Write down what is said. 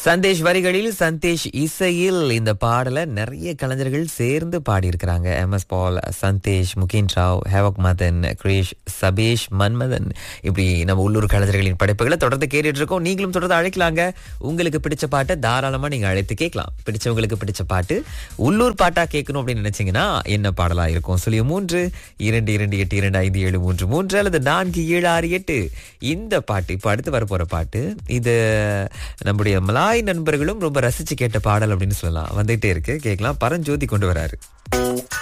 சந்தேஷ் வரிகளில் சந்தேஷ் இசையில் இந்த பாடலை நிறைய கலைஞர்கள் சேர்ந்து பாடியிருக்கிறாங்க. MS பால், சந்தேஷ், முகின் ராவ், ஹேவக் மதன், கிரீஷ், சபேஷ், மன்மதன், இப்படி நம்ம உள்ளூர் கலைஞர்களின் படைப்புகளை தொடர்ந்து கேட்டுட்டு இருக்கோம். நீங்களும் தொடர்ந்து அழைக்கலாங்க. உங்களுக்கு பிடிச்ச பாட்டை தாராளமா நீங்க அழைத்து கேட்கலாம். பிடிச்சவங்களுக்கு பிடிச்ச பாட்டு உள்ளூர் பாட்டா கேட்கணும் அப்படின்னு நினைச்சீங்கன்னா என்ன பாடலா இருக்கும்? 03 அல்லது 4768. இந்த பாட்டு இப்ப அடுத்து வரப்போற பாட்டு, இது நம்முடைய மலாய் நண்பர்களும் ரொம்ப ரசிச்சு கேட்ட பாடல் அப்படின்னு சொல்லலாம். வந்துட்டே இருக்கு, கேட்கலாம். பரஞ்சோதி கொண்டு வராரு.